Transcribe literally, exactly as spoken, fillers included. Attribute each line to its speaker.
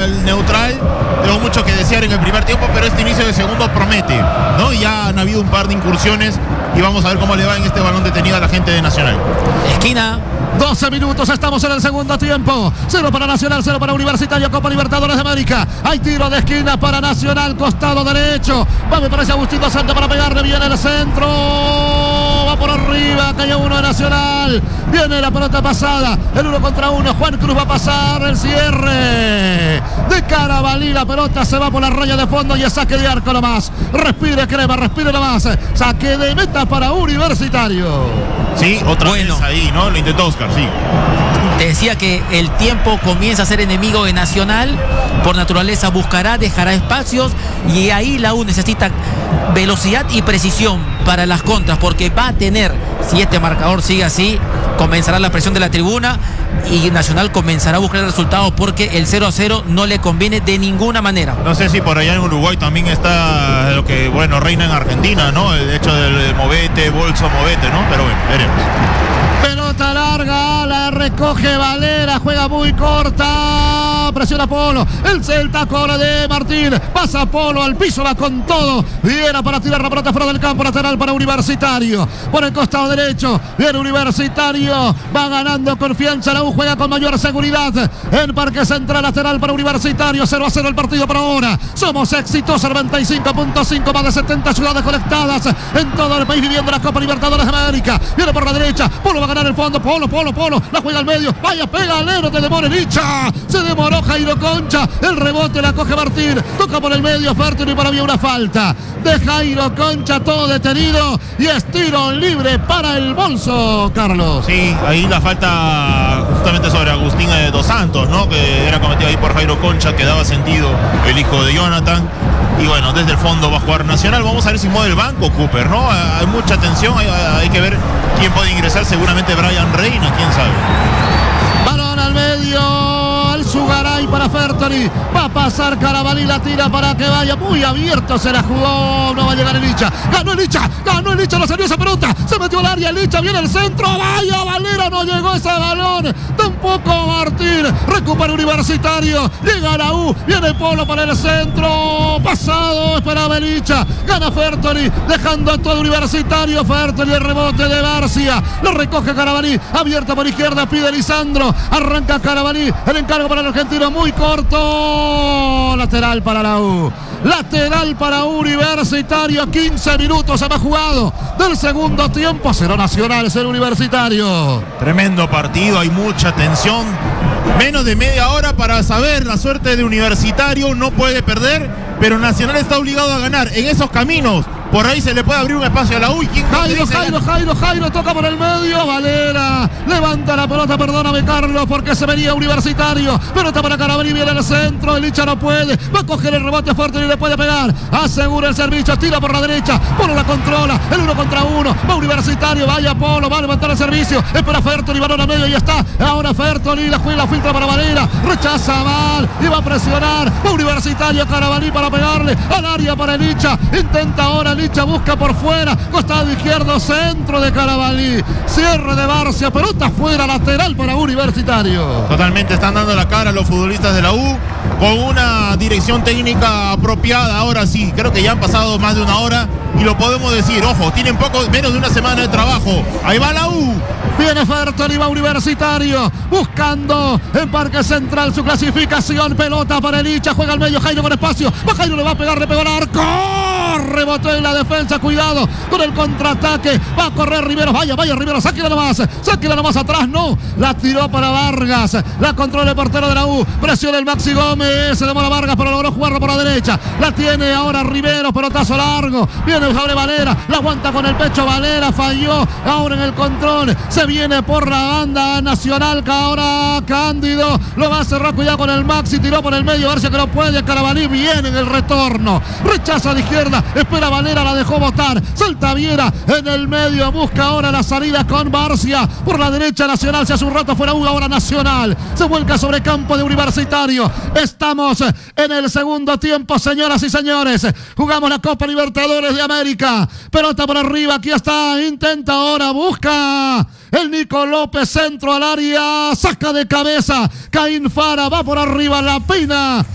Speaker 1: al neutral, dejó mucho que desear en el primer tiempo, pero este inicio de segundo promete, ¿no? Ya han habido un par de incursiones y vamos a ver cómo le va en este balón detenido a la gente de Nacional.
Speaker 2: Esquina.
Speaker 3: doce minutos, estamos en el segundo tiempo. Cero para Nacional, cero para Universitario, Copa Libertadores de América. Hay tiro de esquina para Nacional, costado derecho. Va, me parece Agustín Dos Santos para pegarle, viene el centro. Va por arriba, cayó uno de Nacional. Viene la pelota pasada, el uno contra uno. Juan Cruz va a pasar el cierre de Carabalí. La pelota se va por la raya de fondo y es saque de arco nomás. Respire Crema, respire nomás. Saque de meta para Universitario.
Speaker 1: Sí, otra
Speaker 2: bueno.
Speaker 1: vez ahí, ¿no? Lo intentó Oscar, sí.
Speaker 2: Te decía que el tiempo comienza a ser enemigo de Nacional. Por naturaleza buscará, dejará espacios y ahí la U necesita velocidad y precisión para las contras, porque va a tener, si este marcador sigue así, comenzará la presión de la tribuna y Nacional comenzará a buscar el resultado, porque el cero a cero no le conviene de ninguna manera.
Speaker 1: No sé si por allá en Uruguay también está lo que, bueno, reina en Argentina, ¿no? El hecho del movete, bolso, movete, ¿no? Pero bueno, veremos.
Speaker 3: Pelota larga, la recoge Valera, juega muy corta, presiona Polo, el Celta cobra de Martín, pasa Polo al piso, va con todo, viene para tirar la pelota fuera del campo, lateral para Universitario, por el costado derecho, viene Universitario, va ganando confianza, la U juega con mayor seguridad, en Parque Central, lateral para Universitario, cero a cero el partido por ahora, somos exitosos, noventa y cinco punto cinco, más de setenta ciudades conectadas en todo el país viviendo la Copa Libertadores de América, viene por la derecha, Polo va a ganar el fondo, Polo, Polo, Polo, la juega al medio, vaya, pégale, no te demores, Licha, se demoró Jairo Concha, el rebote la coge Martín, toca por el medio, Fertoli, y para mí una falta de Jairo Concha, todo detenido y es tiro libre para el bolso, Carlos.
Speaker 1: Sí, ahí la falta justamente sobre Agustín eh, Dos Santos, ¿no? Que era cometido ahí por Jairo Concha, que daba sentido el hijo de Jonathan. Y bueno, desde el fondo va a jugar Nacional. Vamos a ver si mueve el banco Cooper, ¿no? Hay mucha tensión, hay, hay que ver quién puede ingresar. Seguramente Brian Reina, quién sabe.
Speaker 3: Balón al medio, al Sugaray para Fertoli. Va a pasar Carabalí, la tira para que vaya muy abierto. Se la jugó, no va a llegar el Licha. Ganó el Licha, ganó el Licha, no salió esa pelota. Se metió al área el Licha, viene el centro. Vaya Valera, no llegó ese balón. Tampoco Martín. Recupera Universitario. Llega la U, viene Polo para el centro. Pasado, esperaba el Licha. Gana Fertoli, dejando a todo Universitario. Fertoli, el rebote de García. Lo recoge Carabalí. Abierta por izquierda, pide Lisandro. Arranca Carabalí. El encargo para el argentino muy corto. Lateral para la U. Lateral para Universitario. quince minutos se va jugado del segundo tiempo. Cero Nacional, cero Universitario.
Speaker 1: Tremendo partido, hay mucha tensión. Menos de media hora para saber la suerte de Universitario. No puede perder, pero Nacional está obligado a ganar en esos caminos. Por ahí se le puede abrir un espacio a la U. ¿Quién
Speaker 3: Jairo, Jairo, Jairo, Jairo, toca por el medio. Valera levanta la pelota, perdóname Carlos, porque se venía Universitario. Pelota para Carabalí, viene al centro. El Licha no puede, va a coger el rebote fuerte y le puede pegar. Asegura el servicio, tira por la derecha. Polo la controla, el uno contra uno. Va Universitario, vaya Polo, va a levantar el servicio. Espera Fertoli, balón a medio y ya está. Ahora Fertoli, la juega, la filtra para Valera. Rechaza mal y va a presionar. Va Universitario, Carabalí para pegarle al área para el Licha. Intenta ahora Licha, busca por fuera, costado izquierdo, centro de Carabalí, cierre de Barcia, pelota fuera, lateral para Universitario.
Speaker 1: Totalmente están dando la cara a los futbolistas de la U con una dirección técnica apropiada. Ahora sí, creo que ya han pasado más de una hora y lo podemos decir. Ojo, tienen poco menos de una semana de trabajo. Ahí va la U.
Speaker 3: Viene Fertoli, va Universitario, buscando en Parque Central su clasificación. Pelota para el Licha, juega al medio, Jairo con espacio. Va Jairo, le va a pegar, le pegó al arco. Rebotó en la defensa, cuidado con el contraataque. Va a correr Rivero, vaya, vaya Rivero, sáquela nomás, sáquela nomás atrás, no. La tiró para Vargas, la controla el portero de la U. Presiona el Maxi Gómez, se demora Vargas, pero logró jugarla por la derecha. La tiene ahora Rivero, pelotazo largo. Viene sobre Valera, la aguanta con el pecho Valera, falló ahora en el control. Se viene por la banda Nacional, que ahora Cándido lo va a cerrar, cuidado con el Maxi, tiró por el medio, a ver si que no puede. Carabalí viene en el retorno, rechaza de izquierda, espera Valera, la dejó botar, salta Viera en el medio, busca ahora la salida con Barcia, por la derecha Nacional, si hace un rato fuera U, ahora Nacional, se vuelca sobre campo de Universitario. Estamos en el segundo tiempo, señoras y señores, jugamos la Copa Libertadores de América, pelota por arriba, aquí está, intenta ahora, busca el Nico López, centro al área, saca de cabeza, Caín Fara, va por arriba, la pina